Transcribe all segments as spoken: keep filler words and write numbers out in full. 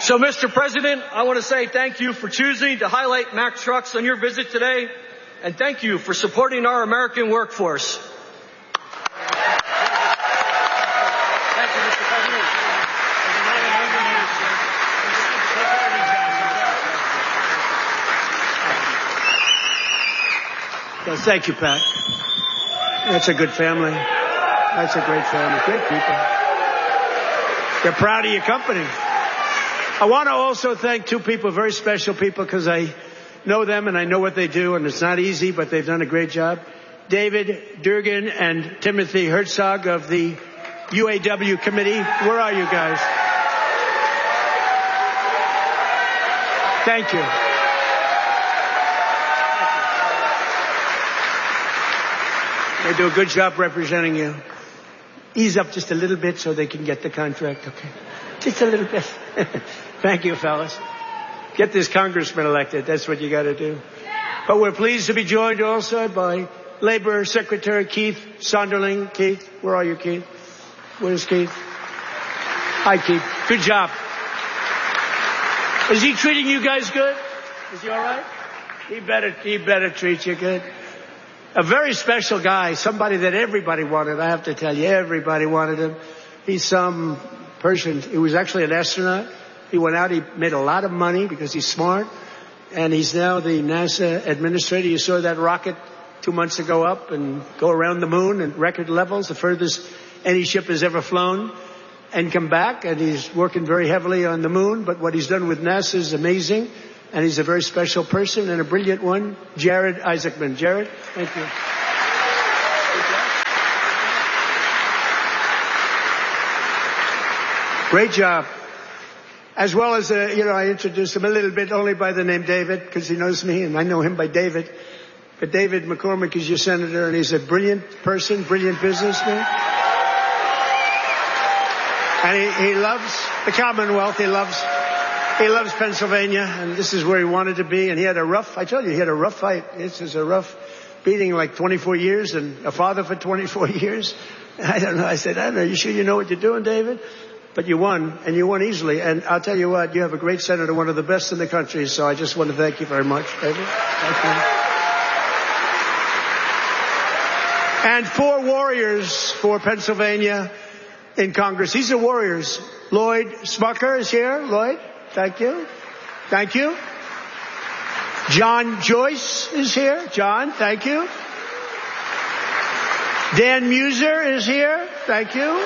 So, Mister President, I want to say thank you for choosing to highlight Mack Trucks on your visit today, and thank you for supporting our American workforce. Thank you, Mister President. Well, thank you, Pat. That's a good family. That's a great family. Great people. They're proud of your company. I want to also thank two people, very special people, because I know them and I know what they do, and it's not easy, but they've done a great job. David Durgan and Timothy Herzog of the U A W committee. Where are you guys? Thank you. They do a good job representing you. Ease up just a little bit so they can get the contract, okay? Just a little bit. Thank you, fellas. Get this congressman elected. That's what you got to do. But we're pleased to be joined also by Labor Secretary Keith Sonderling. Keith, where are you, Keith? Where's Keith? Hi, Keith. Good job. Is he treating you guys good? Is he all right? He better, he better treat you good. A very special guy, somebody that everybody wanted. I have to tell you, everybody wanted him. He's some person. He was actually an astronaut. He went out. He made a lot of money because he's smart. And he's now the NASA administrator. You saw that rocket two months ago up and go around the moon at record levels, the furthest any ship has ever flown, and come back. And he's working very heavily on the moon. But what he's done with NASA is amazing. And he's a very special person and a brilliant one. Jared Isaacman. Jared, thank you. Great job. As well as, uh, you know, I introduced him a little bit only by the name David, because he knows me and I know him by David. But David McCormick is your senator, and he's a brilliant person, brilliant businessman. And he, he loves the Commonwealth. He loves, he loves Pennsylvania, and this is where he wanted to be. And he had a rough, I told you, he had a rough fight. This is a rough beating, like twenty-four years, and a father for twenty-four years. I don't know. I said, I don't know. You sure you know what you're doing, David? But you won, and you won easily. And I'll tell you what, you have a great senator, one of the best in the country. So I just want to thank you very much, David. Thank you. And four warriors for Pennsylvania in Congress. These are warriors. Lloyd Smucker is here. Lloyd, thank you. Thank you. John Joyce is here. John, thank you. Dan Muser is here. Thank you.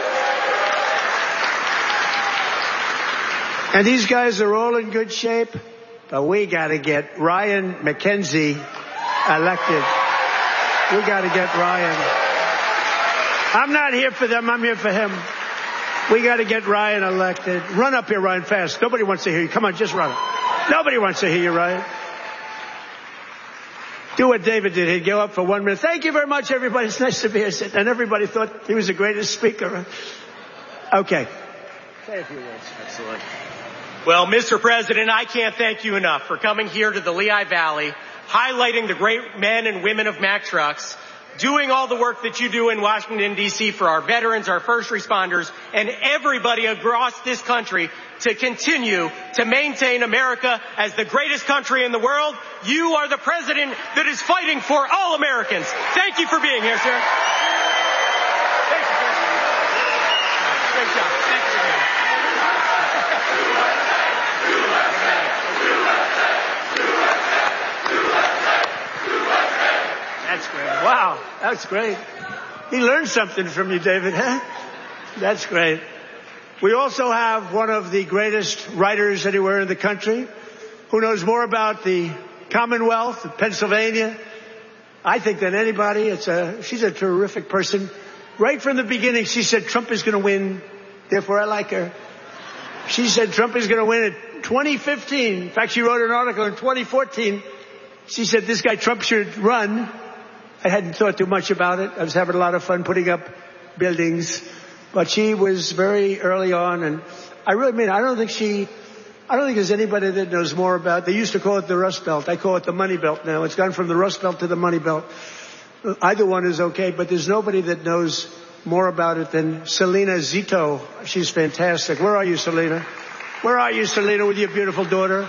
And these guys are all in good shape, but we got to get Ryan McKenzie elected. We got to get Ryan. I'm not here for them. I'm here for him. We got to get Ryan elected. Run up here, Ryan, fast. Nobody wants to hear you. Come on, just run. Nobody wants to hear you, Ryan. Do what David did. He'd go up for one minute. Thank you very much, everybody. It's nice to be here. And everybody thought he was the greatest speaker. Okay. Say a few words. Excellent. Well, Mister President, I can't thank you enough for coming here to the Lehigh Valley, highlighting the great men and women of Mack Trucks, doing all the work that you do in Washington, D C for our veterans, our first responders, and everybody across this country to continue to maintain America as the greatest country in the world. You are the president that is fighting for all Americans. Thank you for being here, sir. Thank you, sir. Great job. Thank you. That's great. Wow, that's great. He learned something from you, David, huh? That's great. We also have one of the greatest writers anywhere in the country who knows more about the Commonwealth of Pennsylvania, I think, than anybody. It's a, she's a terrific person. Right from the beginning, she said Trump is going to win, therefore I like her. She said Trump is going to win in twenty fifteen. In fact, she wrote an article in twenty fourteen. She said this guy Trump should run. I hadn't thought too much about it. I was having a lot of fun putting up buildings. But she was very early on, and I really mean, I don't think she, I don't think there's anybody that knows more about, they used to call it the Rust Belt. I call it the Money Belt now. It's gone from the Rust Belt to the Money Belt. Either one is okay, but there's nobody that knows more about it than Selena Zito. She's fantastic. Where are you, Selena? Where are you, Selena, with your beautiful daughter?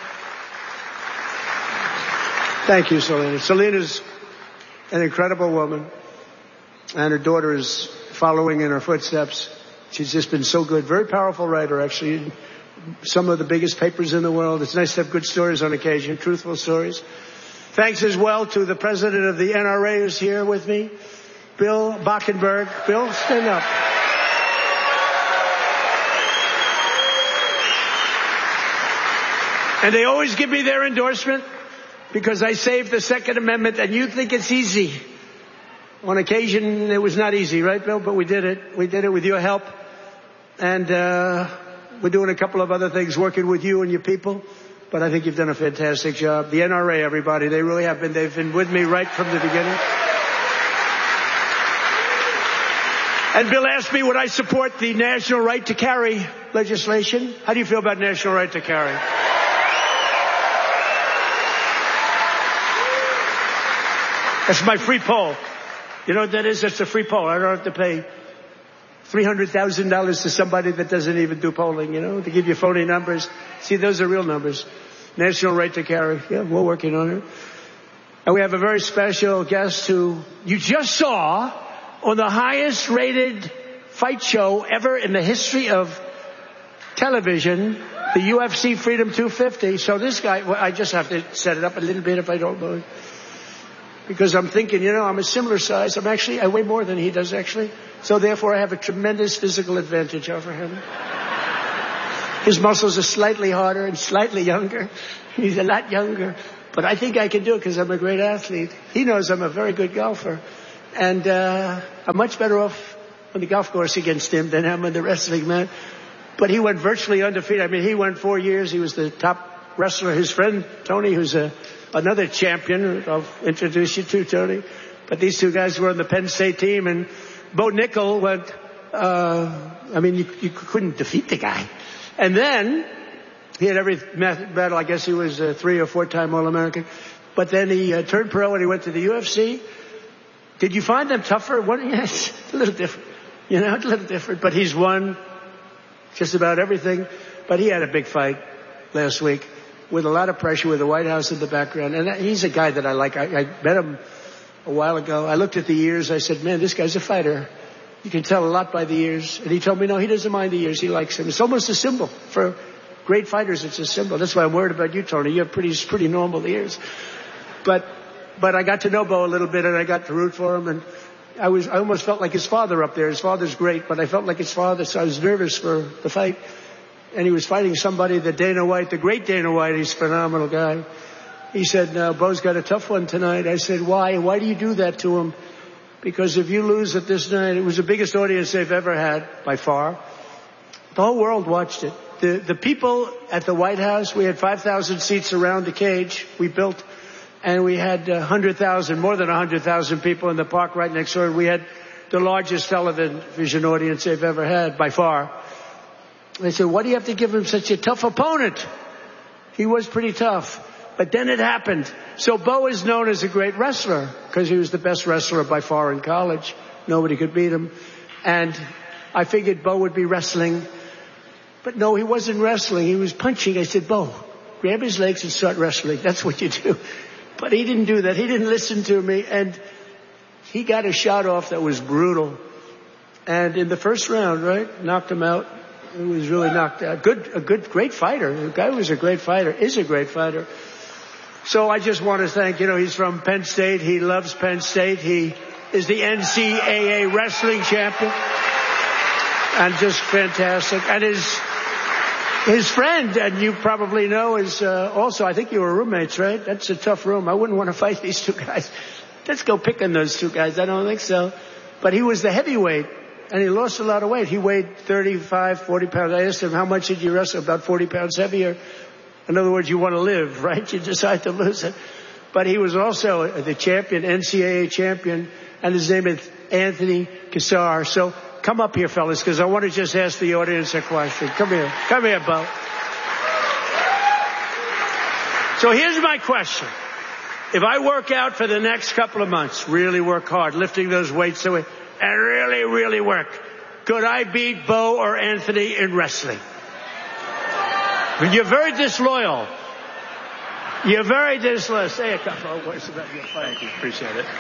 Thank you, Selena. Selena's an incredible woman, and her daughter is following in her footsteps. She's just been so good. Very powerful writer, actually. Some of the biggest papers in the world. It's nice to have good stories on occasion, truthful stories. Thanks as well to the president of the N R A who's here with me, Bill Bockenberg. Bill, stand up. And they always give me their endorsement because I saved the Second Amendment, and you think it's easy. On occasion, it was not easy, right, Bill? But we did it. We did it with your help. And uh we're doing a couple of other things, working with you and your people. But I think you've done a fantastic job. The N R A, everybody, they really have been. They've been with me right from the beginning. And Bill asked me, would I support the national right to carry legislation? How do you feel about national right to carry? That's my free poll. You know what that is? That's a free poll. I don't have to pay three hundred thousand dollars to somebody that doesn't even do polling, you know, to give you phony numbers. See, those are real numbers. National right to carry. Yeah, we're working on it. And we have a very special guest who you just saw on the highest rated fight show ever in the history of television, the U F C Freedom two fifty. So this guy, well, I just have to set it up a little bit if I don't know. Because I'm thinking, you know, I'm a similar size. I'm actually, I weigh more than he does, actually. So therefore, I have a tremendous physical advantage over him. His muscles are slightly harder and slightly younger. He's a lot younger. But I think I can do it because I'm a great athlete. He knows I'm a very good golfer. And uh I'm much better off on the golf course against him than I'm on the wrestling mat. But he went virtually undefeated. I mean, he went four years. He was the top wrestler. His friend, Tony, who's a another champion, I'll introduce you to, Tony. But these two guys were on the Penn State team, and Bo Nickel went, uh, I mean, you, you couldn't defeat the guy. And then, he had every medal. I guess he was a three or four time All-American. But then he uh, turned pro and he went to the U F C. Did you find them tougher? What, yes, a little different. You know, a little different. But he's won just about everything. But he had a big fight last week, with a lot of pressure, with the White House in the background. And he's a guy that I like. I, I met him a while ago. I looked at the ears. I said, man, this guy's a fighter. You can tell a lot by the ears. And he told me, no, he doesn't mind the ears. He likes them. It's almost a symbol. For great fighters, it's a symbol. That's why I'm worried about you, Tony. You have pretty, pretty normal ears. But, but I got to know Bo a little bit, and I got to root for him. And I was, I almost felt like his father up there. His father's great, but I felt like his father, so I was nervous for the fight. And he was fighting somebody that Dana White, the great Dana White, he's a phenomenal guy. He said, no, Bo's got a tough one tonight. I said, why? Why do you do that to him? Because if you lose at this night, it was the biggest audience they've ever had, by far. The whole world watched it. The, the people at the White House, we had five thousand seats around the cage we built, and we had one hundred thousand, more than one hundred thousand people in the park right next door. We had the largest television audience they've ever had, by far. They said, why do you have to give him such a tough opponent? He was pretty tough. But then it happened. So Bo is known as a great wrestler because he was the best wrestler by far in college. Nobody could beat him. And I figured Bo would be wrestling. But no, he wasn't wrestling. He was punching. I said, Bo, grab his legs and start wrestling. That's what you do. But he didn't do that. He didn't listen to me. And he got a shot off that was brutal. And in the first round, right, knocked him out. He was really knocked out. Good, a good, great fighter. The guy was a great fighter, is a great fighter. So I just want to thank, you know, he's from Penn State. He loves Penn State. He is the N C double A wrestling champion. And just fantastic. And his, his friend, and you probably know, is uh, also, I think you were roommates, right? That's a tough room. I wouldn't want to fight these two guys. Let's go pick on those two guys. I don't think so. But he was the heavyweight. And he lost a lot of weight. He weighed thirty-five, forty pounds. I asked him, how much did you wrestle? About forty pounds heavier. In other words, you want to live, right? You decide to lose it. But he was also the champion, N C double A champion, and his name is Anthony Cassar. So come up here, fellas, because I want to just ask the audience a question. Come here. Come here, Bo. So here's my question. If I work out for the next couple of months, really work hard, lifting those weights away, and really, really work, could I beat Bo or Anthony in wrestling? But you're very disloyal. You're very disloyal. Say a couple of words about your fight. Thank you. Appreciate it.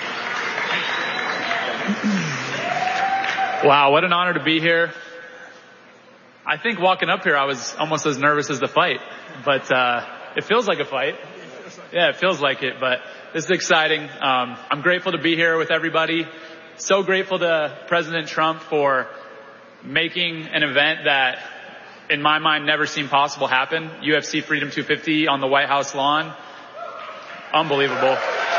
Wow, what an honor to be here. I think walking up here, I was almost as nervous as the fight, but uh, it feels like a fight. Yeah, it feels like it, but this is exciting. Um, I'm grateful to be here with everybody. So grateful to President Trump for making an event that, in my mind, never seemed possible happen. U F C Freedom two fifty on the White House lawn. Unbelievable.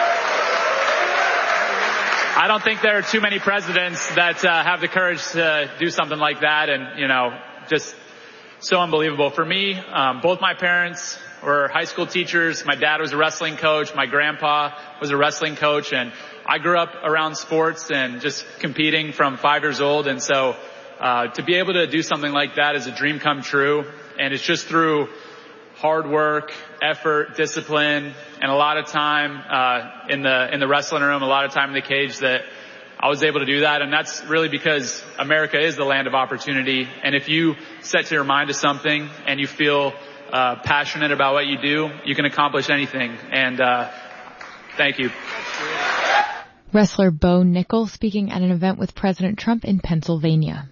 I don't think there are too many presidents that uh, have the courage to do something like that, and, you know, just so unbelievable. For me, um, both my parents were high school teachers. My dad was a wrestling coach. My grandpa was a wrestling coach, and I grew up around sports and just competing from five years old. And so uh, to be able to do something like that is a dream come true, and it's just through hard work, effort, discipline, and a lot of time uh in the in the wrestling room, a lot of time in the cage that I was able to do that. And that's really because America is the land of opportunity. And if you set your mind to something and you feel uh passionate about what you do, you can accomplish anything. And uh thank you. Wrestler Bo Nickel speaking at an event with President Trump in Pennsylvania.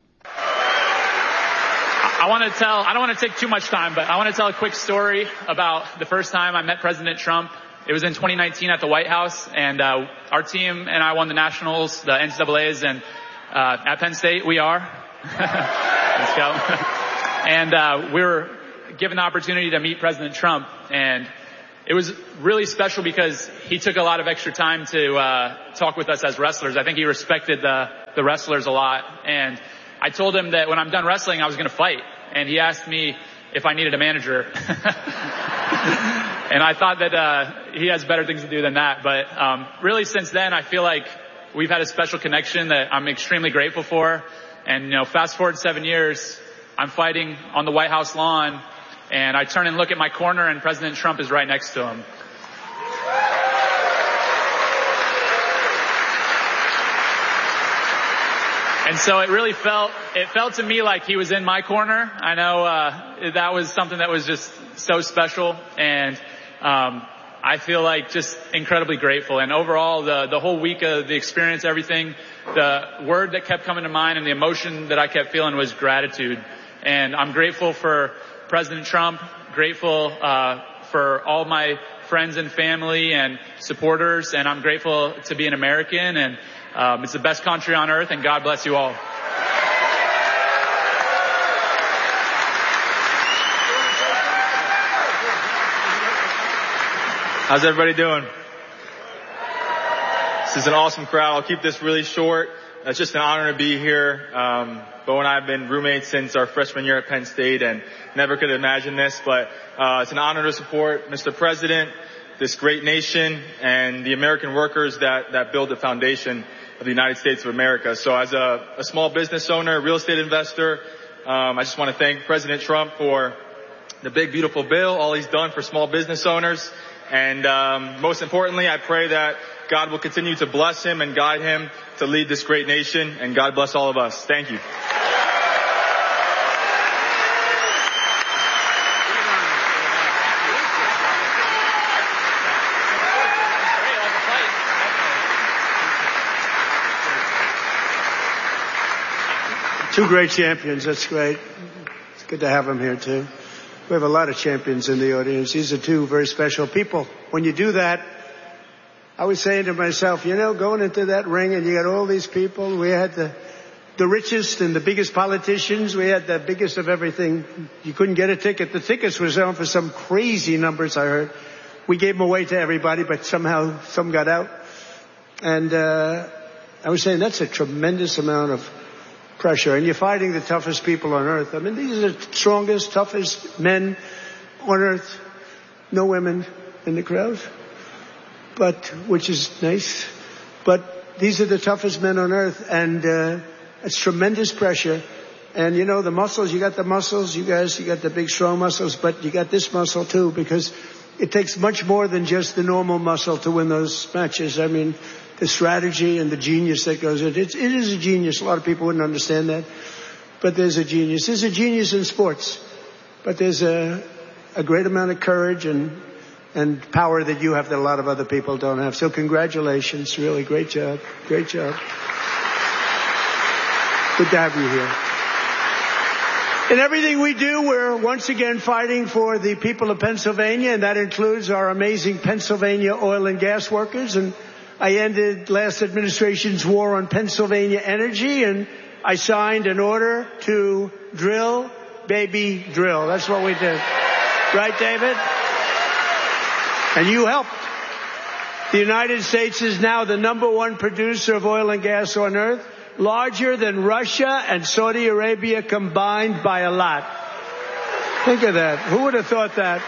I want to tell, I don't want to take too much time, but I want to tell a quick story about the first time I met President Trump. It was in twenty nineteen at the White House, and uh our team and I won the Nationals, the N C double A's, and uh at Penn State we are. Let's go. And uh we were given the opportunity to meet President Trump, and it was really special because he took a lot of extra time to uh talk with us as wrestlers. I think he respected the the wrestlers a lot, and I told him that when I'm done wrestling, I was going to fight. And he asked me if I needed a manager. And I thought that uh he has better things to do than that. But um really since then, I feel like we've had a special connection that I'm extremely grateful for. And, you know, fast forward seven years, I'm fighting on the White House lawn, and I turn and look at my corner, and President Trump is right next to him. And so it really felt, it felt to me like he was in my corner. I know, uh, that was something that was just so special. And, um, I feel like just incredibly grateful. And overall, the, the whole week of the experience, everything, the word that kept coming to mind and the emotion that I kept feeling was gratitude. And I'm grateful for President Trump, grateful, uh, for all my friends and family and supporters. And I'm grateful to be an American, and Um, it's the best country on earth, and God bless you all. How's everybody doing? This is an awesome crowd. I'll keep this really short. It's just an honor to be here. Um, Bo and I have been roommates since our freshman year at Penn State, and never could imagine this, but uh, it's an honor to support Mister President, this great nation, and the American workers that, that build the foundation of the United States of America. So as a, a small business owner, real estate investor, um, I just want to thank President Trump for the big, beautiful bill, all he's done for small business owners. And um, most importantly, I pray that God will continue to bless him and guide him to lead this great nation. And God bless all of us. Thank you. Two great champions. That's great. It's good to have them here, too. We have a lot of champions in the audience. These are two very special people. When you do that, I was saying to myself, you know, going into that ring and you got all these people. We had the, the richest and the biggest politicians. We had the biggest of everything. You couldn't get a ticket. The tickets were selling for some crazy numbers, I heard. We gave them away to everybody, but somehow some got out. And uh I was saying that's a tremendous amount of pressure, and you're fighting the toughest people on earth. I mean, these are the strongest, toughest men on earth. No women in the crowd, but, which is nice. But these are the toughest men on earth, and uh, it's tremendous pressure. And you know, the muscles, you got the muscles, you guys, you got the big strong muscles, but you got this muscle too, because it takes much more than just the normal muscle to win those matches. I mean, the strategy and the genius that goes in it. It's, it is a genius. A lot of people wouldn't understand that. But there's a genius. There's a genius in sports. but there's a, a great amount of courage and, and power that you have that a lot of other people don't have. So congratulations. Really great job. Great job. Good to have you here. In everything we do, we're once again fighting for the people of Pennsylvania, and that includes our amazing Pennsylvania oil and gas workers. And I ended last administration's war on Pennsylvania energy, and I signed an order to drill, baby, drill. That's what we did. Right, David? And you helped. The United States is now the number one producer of oil and gas on earth, larger than Russia and Saudi Arabia combined by a lot. Think of that. Who would have thought that?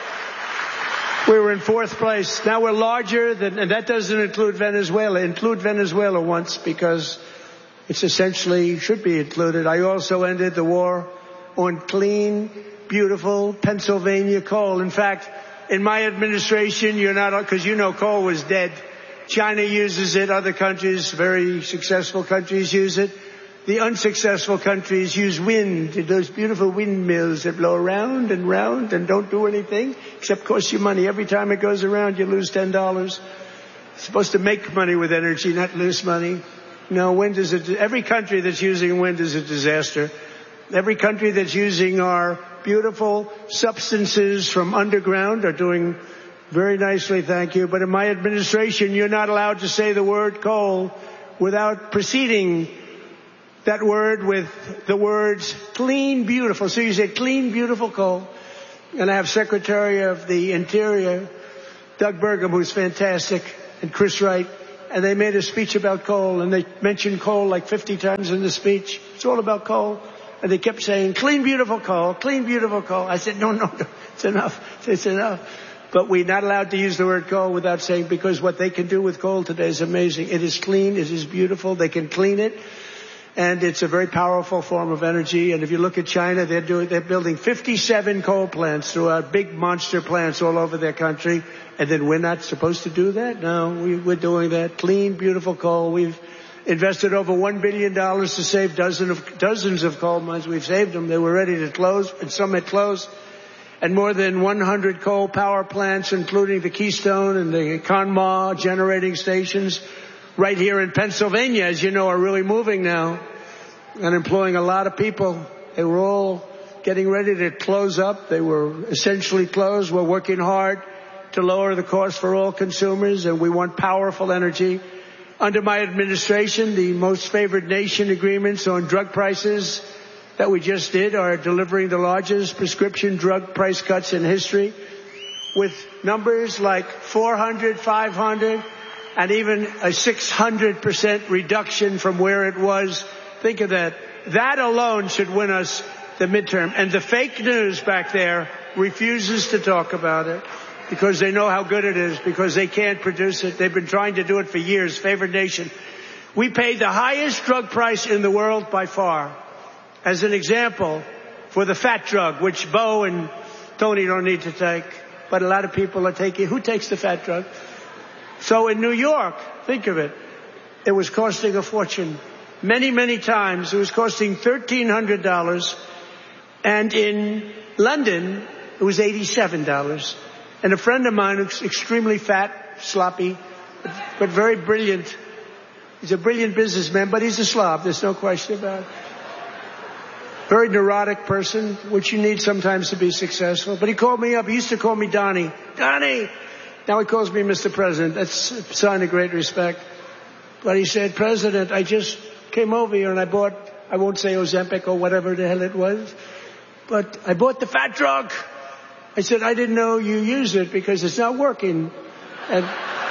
We were in fourth place. Now we're larger than, and that doesn't include Venezuela. Include Venezuela once because it's essentially should be included. I also ended the war on clean, beautiful Pennsylvania coal. In fact, in my administration, you're not, because you know coal was dead. China uses it. Other countries, very successful countries, use it. The unsuccessful countries use wind, those beautiful windmills that blow around and round and don't do anything except cost you money. Every time it goes around, you lose ten dollars. It's supposed to make money with energy, not lose money. No, wind is a, every country that's using wind is a disaster. Every country that's using our beautiful substances from underground are doing very nicely, thank you. But in my administration, you're not allowed to say the word coal without preceding that word with the words clean, beautiful. So you say clean, beautiful coal. And I have Secretary of the Interior, Doug Burgum, who's fantastic, and Chris Wright. And they made a speech about coal, and they mentioned coal like fifty times in the speech. It's all about coal. And they kept saying, clean, beautiful coal, clean, beautiful coal. I said, no, no, no, it's enough. It's enough. But we're not allowed to use the word coal without saying, because what they can do with coal today is amazing. It is clean. It is beautiful. They can clean it. And it's a very powerful form of energy. And if you look at China, they're doing, they're building fifty-seven coal plants throughout, big monster plants all over their country. And then we're not supposed to do that? No, we, we're doing that. Clean, beautiful coal. We've invested over one billion dollars to save dozens of, dozens of coal mines. We've saved them. They were ready to close, and some had closed. And more than one hundred coal power plants, including the Keystone and the Conemaugh generating stations, right here in Pennsylvania, as you know, are really moving now and employing a lot of people. They were all getting ready to close up. They were essentially closed. We're working hard to lower the cost for all consumers, and we want powerful energy. Under my administration, the most favored nation agreements on drug prices that we just did are delivering the largest prescription drug price cuts in history, with numbers like four hundred, five hundred, and even a six hundred percent reduction from where it was. Think of that. That alone should win us the midterm. And the fake news back there refuses to talk about it because they know how good it is, because they can't produce it. They've been trying to do it for years. Favored nation. We paid the highest drug price in the world by far. As an example, for the fat drug, which Bo and Tony don't need to take, but a lot of people are taking. Who takes the fat drug? So in New York, think of it, it was costing a fortune. Many, many times it was costing thirteen hundred dollars, and in London it was eighty-seven dollars. And a friend of mine who's extremely fat, sloppy, but, but very brilliant. He's a brilliant businessman, but he's a slob. There's no question about it. Very neurotic person, which you need sometimes to be successful. But he called me up. He used to call me Donnie. Donnie! Now he calls me Mister President. That's a sign of great respect. But he said, President, I just came over here and I bought, I won't say Ozempic or whatever the hell it was, but I bought the fat drug. I said, I didn't know you used it because it's not working. And,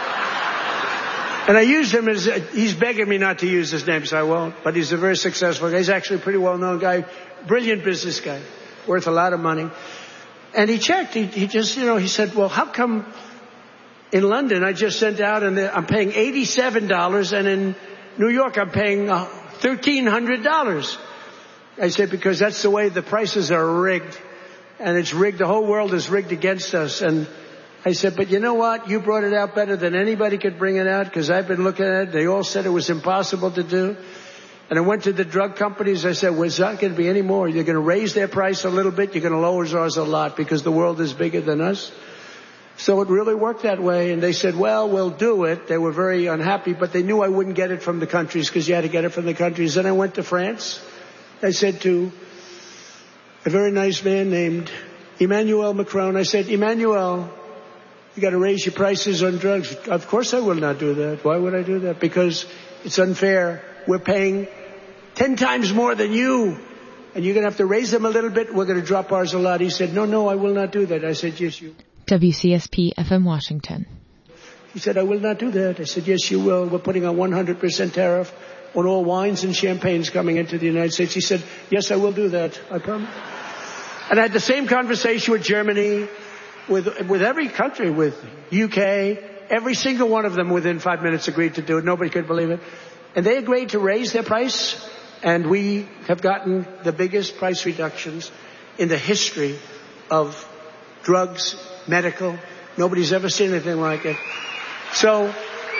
and I used him as, he's begging me not to use his name, so I won't. But he's a very successful guy. He's actually a pretty well-known guy. Brilliant business guy. Worth a lot of money. And he checked. He, he just, you know, he said, well, how come in London I just sent out and I'm paying eighty-seven dollars, and in New York I'm paying uh, thirteen hundred dollars. I said, because that's the way the prices are rigged. And it's rigged. The whole world is rigged against us. And I said, but you know what? You brought it out better than anybody could bring it out, because I've been looking at it. They all said it was impossible to do. And I went to the drug companies. I said, well, it's not going to be any more. You're going to raise their price a little bit. You're going to lower ours a lot because the world is bigger than us. So it really worked that way. And they said, well, we'll do it. They were very unhappy, but they knew I wouldn't get it from the countries because you had to get it from the countries. Then I went to France. I said to a very nice man named Emmanuel Macron, I said, Emmanuel, you got to raise your prices on drugs. Of course I will not do that. Why would I do that? Because it's unfair. We're paying ten times more than you. And you're going to have to raise them a little bit. We're going to drop ours a lot. He said, no, no, I will not do that. I said, yes, you. W C S P F M Washington. He said, I will not do that. I said, yes, you will. We're putting a one hundred percent tariff on all wines and champagnes coming into the United States. He said, yes, I will do that. I promise. And I had the same conversation with Germany, with with every country, with U K. Every single one of them within five minutes agreed to do it. Nobody could believe it. And they agreed to raise their price. And we have gotten the biggest price reductions in the history of drugs, medical. Nobody's ever seen anything like it. So,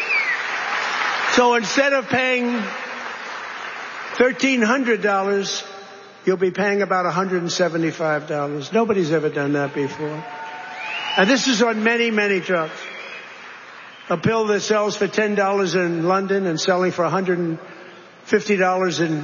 so instead of paying thirteen hundred dollars, you'll be paying about one hundred seventy-five dollars. Nobody's ever done that before. And this is on many, many drugs. A pill that sells for ten dollars in London and selling for one hundred fifty dollars in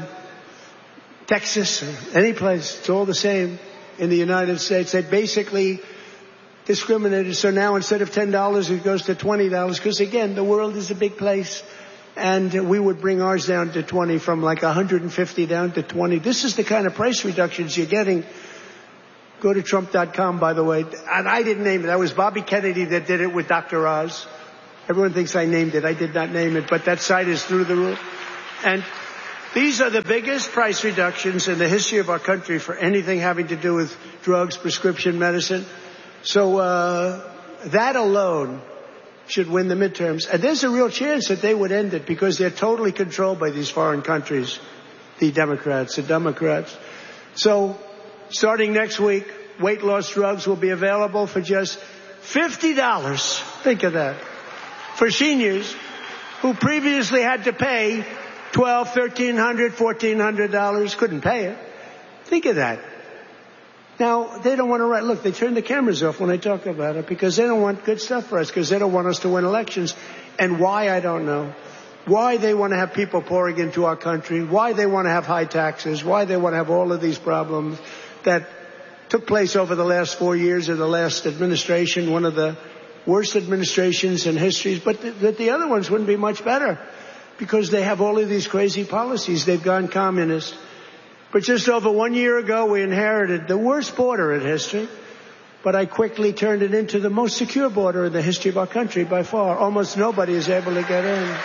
Texas, or any place, it's all the same in the United States. They basically discriminated. So now instead of ten dollars, it goes to twenty dollars. Because again, the world is a big place. And we would bring ours down to twenty, from like one hundred fifty down to twenty. This is the kind of price reductions you're getting. Go to Trump dot com, by the way. And I didn't name it. That was Bobby Kennedy that did it with Doctor Oz. Everyone thinks I named it. I did not name it, but that site is through the roof. And these are the biggest price reductions in the history of our country for anything having to do with drugs, prescription medicine. So uh that alone should win the midterms. And there's a real chance that they would end it because they're totally controlled by these foreign countries, the Democrats, the Democrats. So starting next week, weight loss drugs will be available for just fifty dollars. Think of that. For seniors who previously had to pay twelve, thirteen hundred, fourteen hundred dollars, couldn't pay it. Think of that. Now, they don't want to write, look, they turn the cameras off when I talk about it because they don't want good stuff for us, because they don't want us to win elections. And why, I don't know. Why they want to have people pouring into our country, why they want to have high taxes, why they want to have all of these problems that took place over the last four years of the last administration, one of the worst administrations in history, but th- that the other ones wouldn't be much better because they have all of these crazy policies. They've gone communist. But just over one year ago, we inherited the worst border in history, but I quickly turned it into the most secure border in the history of our country by far. Almost nobody is able to get in.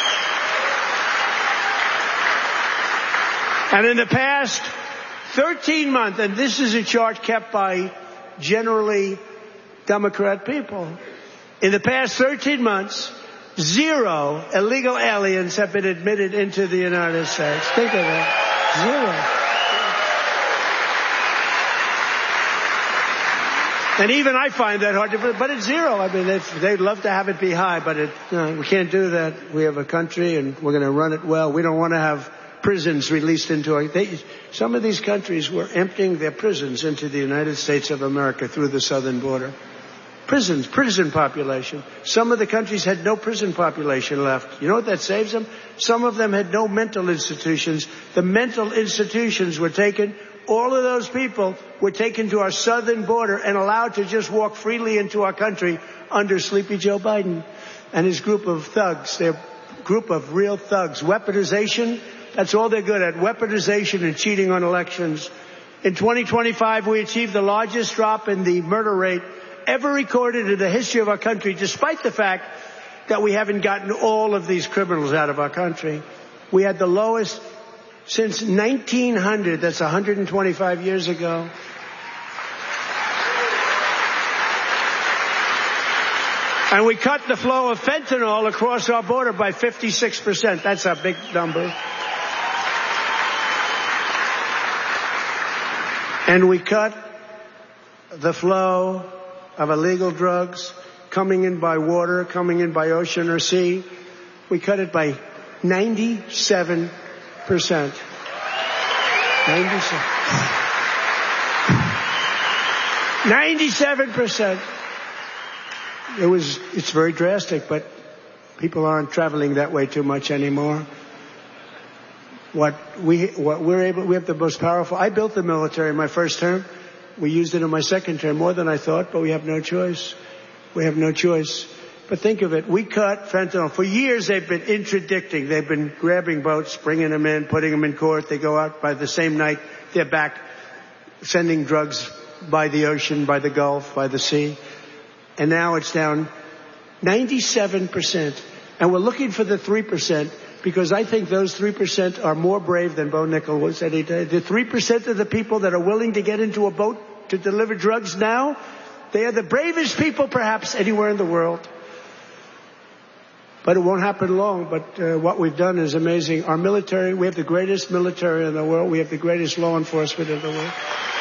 And in the past thirteen months, and this is a chart kept by generally Democrat people, in the past thirteen months, zero illegal aliens have been admitted into the United States. Think of that. Zero. And even I find that hard to believe, but it's zero. I mean, they'd love to have it be high, but it, no, we can't do that. We have a country and we're going to run it well. We don't want to have prisons released into our, they, some of these countries were emptying their prisons into the United States of America through the southern border. Prisons, prison population. Some of the countries had no prison population left. You know what that saves them? Some of them had no mental institutions. The mental institutions were taken. All of those people were taken to our southern border and allowed to just walk freely into our country under Sleepy Joe Biden and his group of thugs. Their group of real thugs. Weaponization, that's all they're good at. Weaponization and cheating on elections. In twenty twenty-five, we achieved the largest drop in the murder rate ever recorded in the history of our country, despite the fact that we haven't gotten all of these criminals out of our country. We had the lowest since nineteen hundred, that's one hundred twenty-five years ago. And we cut the flow of fentanyl across our border by fifty-six percent. That's a big number. And we cut the flow of illegal drugs coming in by water, coming in by ocean or sea. We cut it by ninety-seven percent. percent. ninety-seven. ninety-seven percent. It was, it's very drastic, but people aren't traveling that way too much anymore. What we, what we're able, we have the most powerful. I built the military in my first term. We used it in my second term, more than I thought, but we have no choice. We have no choice. But think of it. We cut fentanyl. For years they've been interdicting. They've been grabbing boats, bringing them in, putting them in court. They go out by the same night. They're back sending drugs by the ocean, by the Gulf, by the sea. And now it's down ninety-seven percent. And we're looking for the three percent because I think those three percent are more brave than Bo Nickel was any day. The three percent of the people that are willing to get into a boat to deliver drugs now, they are the bravest people perhaps anywhere in the world. But it won't happen long. But uh, what we've done is amazing. Our military, we have the greatest military in the world. We have the greatest law enforcement in the world.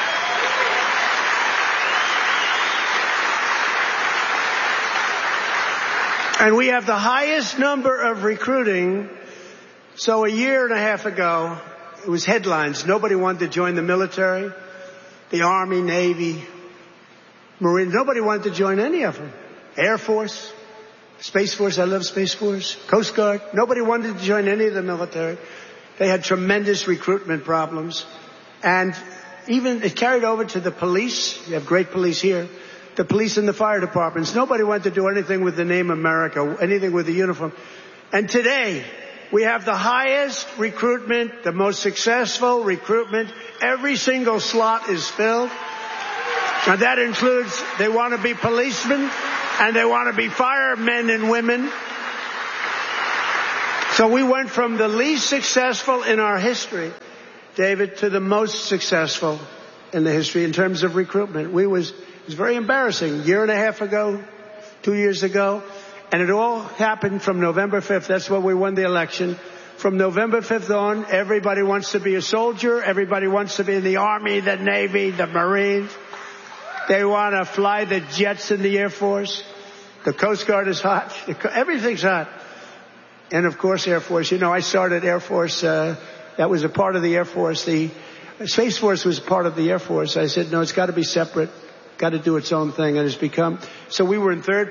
And we have the highest number of recruiting. So a year and a half ago, it was headlines. Nobody wanted to join the military, the Army, Navy, Marine. Nobody wanted to join any of them. Air Force, Space Force. I love Space Force. Coast Guard. Nobody wanted to join any of the military. They had tremendous recruitment problems. And even it carried over to the police. You have great police here. The police and the fire departments. Nobody wanted to do anything with the name America, anything with the uniform. And today, we have the highest recruitment, the most successful recruitment. Every single slot is filled. And that includes, they want to be policemen, and they want to be firemen and women. So we went from the least successful in our history, David, to the most successful in the history in terms of recruitment. We was, it was very embarrassing. A year and a half ago, two years ago, and it all happened from November fifth. That's when we won the election. From November fifth on, everybody wants to be a soldier. Everybody wants to be in the Army, the Navy, the Marines. They want to fly the jets in the Air Force. The Coast Guard is hot. Everything's hot. And, of course, Air Force. You know, I started Air Force. Uh, that was a part of the Air Force. The Space Force was part of the Air Force. I said, no, it's got to be separate. Got to do its own thing. And it's become. So we were in third